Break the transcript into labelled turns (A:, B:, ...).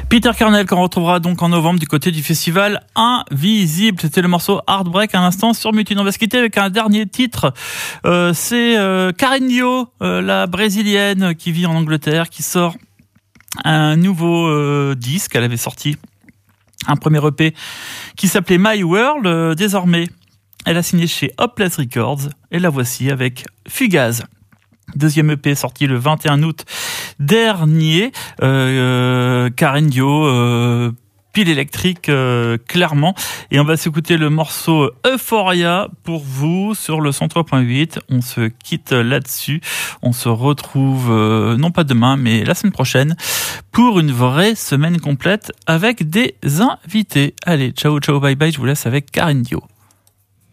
A: Peter Kernel qu'on retrouvera donc en novembre du côté du festival Invisible. C'était le morceau Heartbreak à l'instant sur Mutiny. On va se quitter avec un dernier titre. C'est Carinho, la brésilienne qui vit en Angleterre, qui sort un nouveau disque. Elle avait sorti un premier EP qui s'appelait My World. Désormais, elle a signé chez Hopeless Records et la voici avec Fugaz. Deuxième EP sorti le 21 août dernier. Carinho, pile électrique, clairement. Et on va s'écouter le morceau Euphoria pour vous sur le 103.8. On se quitte là-dessus. On se retrouve, non pas demain, mais la semaine prochaine pour une vraie semaine complète avec des invités. Allez, ciao, ciao, bye bye. Je vous laisse avec Carinho.